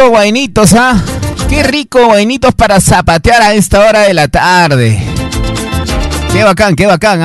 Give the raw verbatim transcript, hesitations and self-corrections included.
rico guainitos, ¿ah? Qué rico guainitos para zapatear a esta hora de la tarde. Qué bacán, qué bacán, ¿ah?